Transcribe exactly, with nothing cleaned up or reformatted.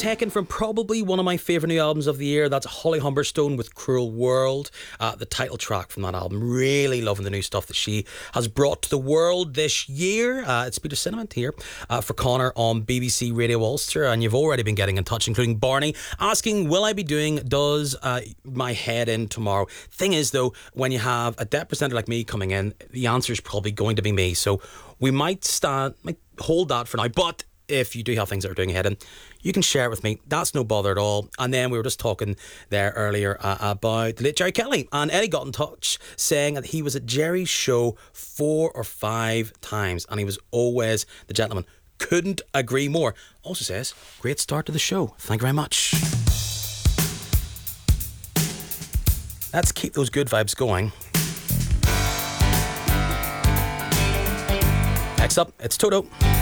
taken from probably one of my favourite new albums of the year. That's Holly Humberstone with Cruel World, uh, the title track from that album. Really loving the new stuff that she has brought to the world this year. Uh, it's Peter Cinnamon here uh, for Connor on B B C Radio Ulster, and you've already been getting in touch, including Barney, asking, will I be doing Does uh, My Head In tomorrow? Thing is, though, when you have a debt presenter like me coming in, the answer is probably going to be me. So we might stand, might hold that for now, but if you do have things that are doing ahead in, you can share it with me. That's no bother at all. And then we were just talking there earlier uh, about the late Jerry Kelly, and Eddie got in touch saying that he was at Jerry's show four or five times and he was always the gentleman. Couldn't agree more. Also says, great start to the show. Thank you very much. Let's keep those good vibes going. Next up, it's Toto.